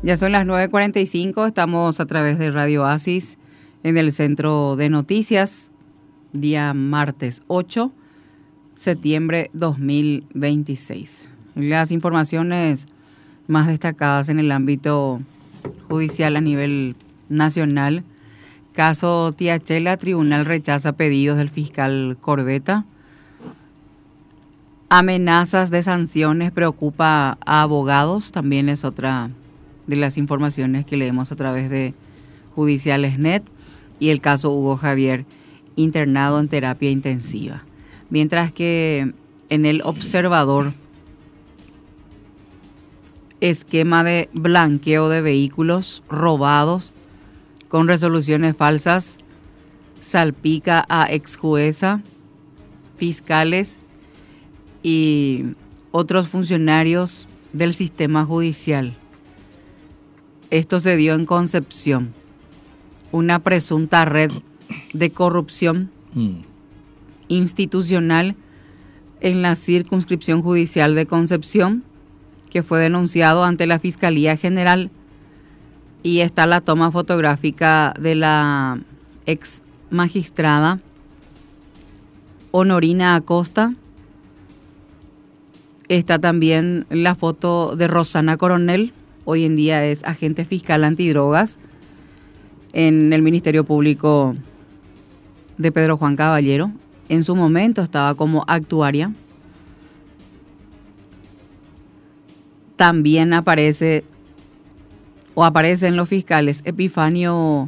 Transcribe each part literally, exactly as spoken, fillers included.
Ya son las nueve cuarenta y cinco, estamos a través de Radio Oasis en el Centro de Noticias, día martes ocho de septiembre dos mil veintiséis. Las informaciones más destacadas en el ámbito judicial a nivel nacional. Caso Tiachela, tribunal rechaza pedidos del fiscal Corbeta. Amenazas de sanciones preocupa a abogados, también es otra de las informaciones que leemos a través de Judiciales punto net, y el caso Hugo Javier, internado en terapia intensiva. Mientras que en El Observador, esquema de blanqueo de vehículos robados con resoluciones falsas salpica a exjueza, fiscales y otros funcionarios del sistema judicial. Esto se dio en Concepción, una presunta red de corrupción mm. institucional en la circunscripción judicial de Concepción, que fue denunciado ante la Fiscalía General, y está la toma fotográfica de la ex magistrada Honorina Acosta. Está también la foto de Rosana Coronel, hoy en día es agente fiscal antidrogas en el Ministerio Público de Pedro Juan Caballero. En su momento estaba como actuaria. También aparece o aparecen los fiscales Epifanio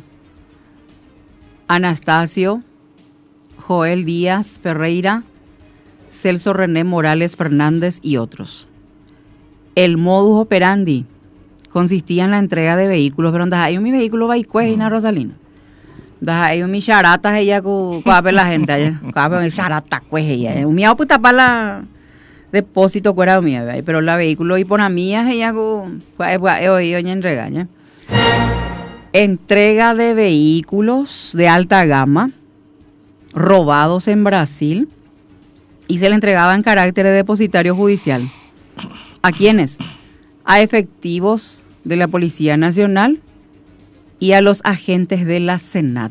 Anastasio, Joel Díaz Ferreira, Celso René Morales Fernández y otros. El modus operandi consistía en la entrega de vehículos, pero donde hay un mi vehículo va y cuesta, Rosalina. Donde hay un mi charata ella con la gente allá, con mi charata cuesta ella. Un miau puta para la depósito fuera mía, pero la vehículo y por la mía ella con he oído en regaña. Entrega de vehículos de alta gama robados en Brasil y se le entregaba en carácter de depositario judicial. ¿A quiénes? A efectivos de la Policía Nacional y a los agentes de la Senat.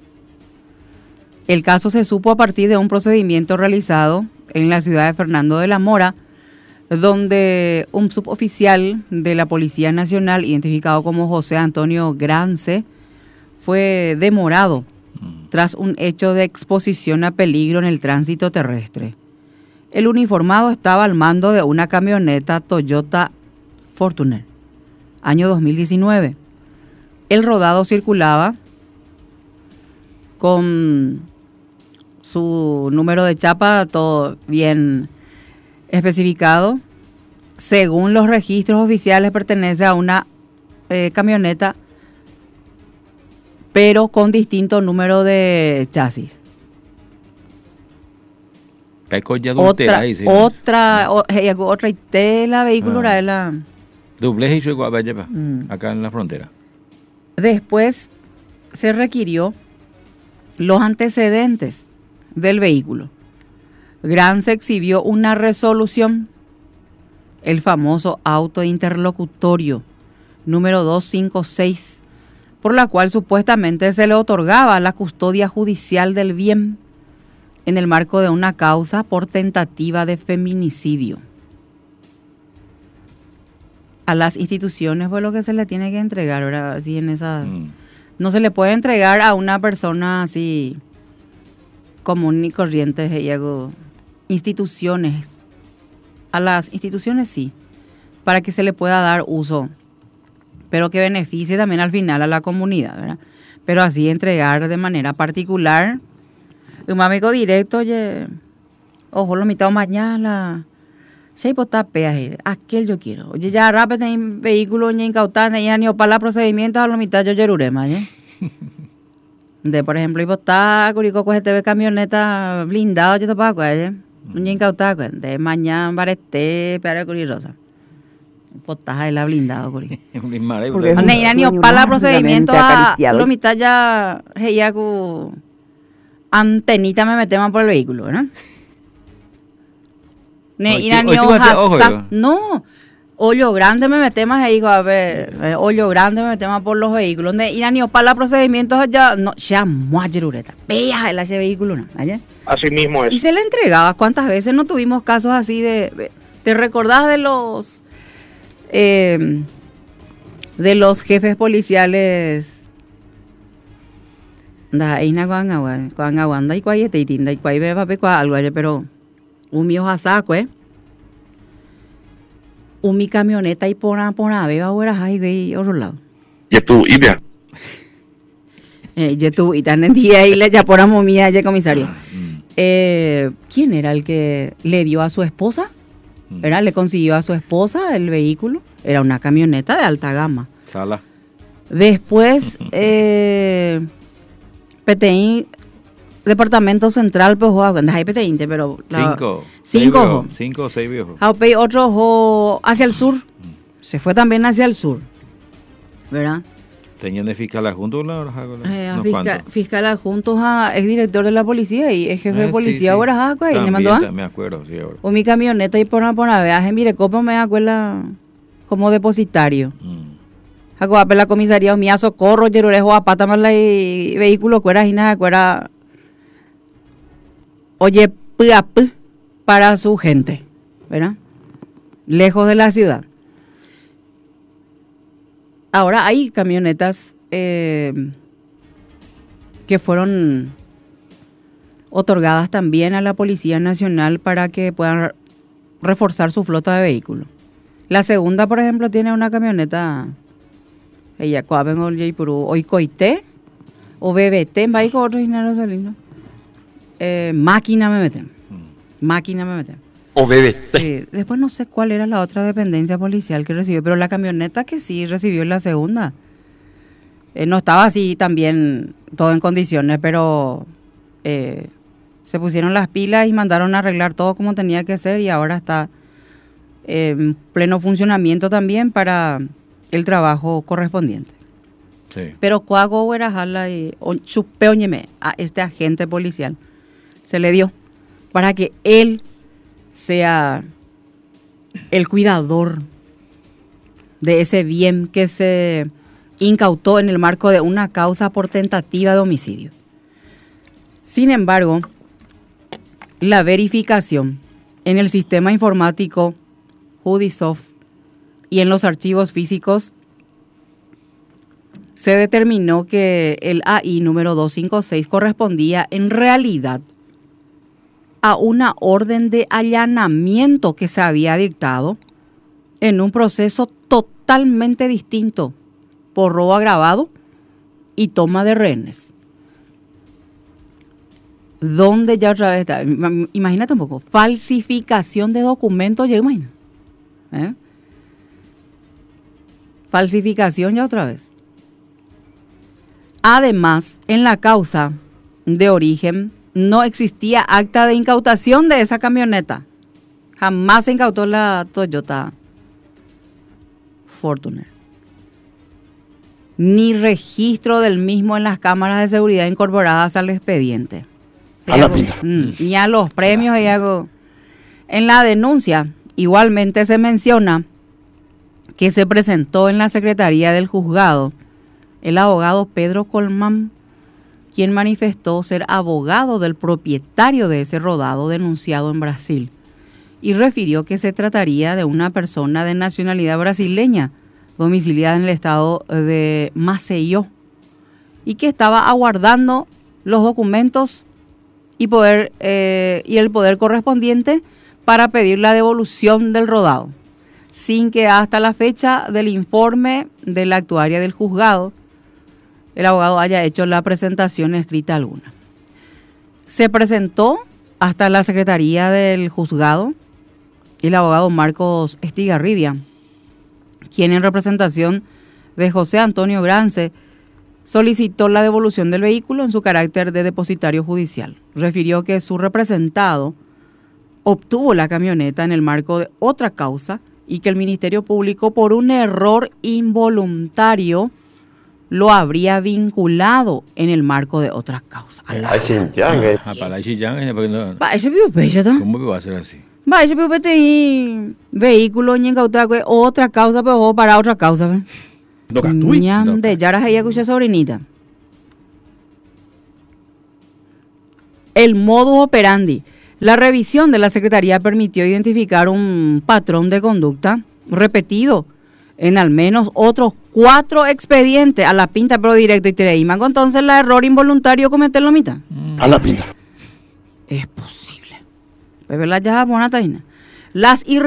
El caso se supo a partir de un procedimiento realizado en la ciudad de Fernando de la Mora, donde un suboficial de la Policía Nacional, identificado como José Antonio Grance, fue demorado tras un hecho de exposición a peligro en el tránsito terrestre. El uniformado estaba al mando de una camioneta Toyota Fortuner, año dos mil diecinueve. El rodado circulaba con su número de chapa, todo bien especificado. Según los registros oficiales, pertenece a una eh, camioneta, pero con distinto número de chasis. Otra, dice, otra, o, eh, otra tela vehículo ah. era la doble y mm. acá en la frontera. Después se requirió los antecedentes del vehículo. Gran se exhibió una resolución, el famoso auto interlocutorio número doscientos cincuenta y seis, por la cual supuestamente se le otorgaba la custodia judicial del bien en el marco de una causa por tentativa de feminicidio. A las instituciones fue lo que se le tiene que entregar, ¿verdad? Así en esa, mm. no se le puede entregar a una persona así común y corriente. Instituciones, a las instituciones sí, para que se le pueda dar uso, pero que beneficie también al final a la comunidad, ¿verdad? Pero así entregar de manera particular, un amigo directo, oye, ojo, lo mitad mañana, se pota peaje, aquel yo quiero. Oye, ya rápido en vehículo, ni incautado, ni ni para procedimientos a lo mitad yo yerurema, ¿eh? De, por ejemplo, y está curico coge te ve camioneta blindado, yo te pago, ¿eh? Ni incautado, de mañana barete, para curirosa. Potaje la blindado, curi. Ni ni para procedimientos a lo mitad ya, ella con antenita me metemos por el vehículo, ¿no? Ne, oye, oye, ojo, no, Hoyo grande me metemos más ahí, a ver, eh, hoyo grande me metemos más por los vehículos. Donde ir a ni para los procedimientos allá, no, ya muacherureta, vea el ese vehículo, ¿no? ¿Allá? Así mismo es. Y se le entregaba, ¿cuántas veces no tuvimos casos así de, te recordás de los, eh, de los jefes policiales? Da, ina kuangawan, kuangawan, da ikuay te itin, da ikuay be pape kwa algo allá, pero un mío hasaco, eh. Un mi camioneta y pona pona ve ahora hay ve otro lado. Y tú y vea. Eh, ya tú y tan en día y le ya por mía ya comisario. Eh, ¿quién era el que le dio a su esposa? ¿Era? Le consiguió a su esposa el vehículo. Era una camioneta de alta gama. Sala. Después, eh, P T I, Departamento Central, pues, no hay P T I, pero... La, cinco. Cinco. Viejos, cinco o seis viejos. Aupey otro ojo hacia el sur. Se fue también hacia el sur. ¿Verdad? ¿Tenían de fiscal adjunto? La, la, eh, no fiscal, fiscal adjunto a exdirector de la policía y es jefe ah, de policía. Sí, sí. Ahora, ¿me mandó? Me acuerdo, sí, ahora. O mi camioneta y por una por una viaje, mire, cómo me acuerda como depositario. Mm. Jacob, la comisaría, mi socorro, yerurejo, a pata más la vehículo, cuera, y nada, cuera. Oye, pap para su gente, ¿verdad? Lejos de la ciudad. Ahora hay camionetas eh, que fueron otorgadas también a la Policía Nacional para que puedan reforzar su flota de vehículos. La segunda, por ejemplo, tiene una camioneta, ella coaben hoy coité o B B T, va con otros dineros saliendo. Eh, máquina me meten, máquina me meten. O B B T. Sí, después no sé cuál era la otra dependencia policial que recibió, pero la camioneta que sí recibió la segunda. Eh, no estaba así también todo en condiciones, pero eh, se pusieron las pilas y mandaron a arreglar todo como tenía que ser y ahora está eh, en pleno funcionamiento también para el trabajo correspondiente. Sí. Pero cuago huerajala y chupeoñeme a este agente policial se le dio para que él sea el cuidador de ese bien que se incautó en el marco de una causa por tentativa de homicidio. Sin embargo, la verificación en el sistema informático Judisoft y en los archivos físicos se determinó que el A I número doscientos cincuenta y seis correspondía en realidad a una orden de allanamiento que se había dictado en un proceso totalmente distinto por robo agravado y toma de rehenes. ¿Dónde ya otra vez está? Imagínate un poco, falsificación de documentos, ya imagino. ¿Eh? Falsificación ya otra vez. Además, en la causa de origen no existía acta de incautación de esa camioneta. Jamás se incautó la Toyota Fortuner. Ni registro del mismo en las cámaras de seguridad incorporadas al expediente. A la pinta. Mm, ni a los premios. Y hago. En la denuncia, igualmente se menciona que se presentó en la Secretaría del Juzgado el abogado Pedro Colmán, quien manifestó ser abogado del propietario de ese rodado denunciado en Brasil y refirió que se trataría de una persona de nacionalidad brasileña domiciliada en el estado de Maceió y que estaba aguardando los documentos y, poder, eh, y el poder correspondiente para pedir la devolución del rodado, sin que hasta la fecha del informe de la actuaria del juzgado el abogado haya hecho la presentación escrita alguna. Se presentó hasta la Secretaría del Juzgado el abogado Marcos Estigarribia, quien en representación de José Antonio Grance solicitó la devolución del vehículo en su carácter de depositario judicial. Refirió que su representado obtuvo la camioneta en el marco de otra causa y que el Ministerio Público, por un error involuntario, lo habría vinculado en el marco de otras causas. ¿Cómo va a ser así? Va, ese P T I, vehículo, ni incautada, otra causa, pero para otra causa, ¿ves? Ñam de Yara ahí escuché sobrinita. El modus operandi. La revisión de la Secretaría permitió identificar un patrón de conducta repetido en al menos otros cuatro expedientes a la pinta, pero directo y tireíma. Entonces, la error involuntario cometer la mitad. A la pinta. Es posible. Pues, ¿verdad? Ya, buena taina. Las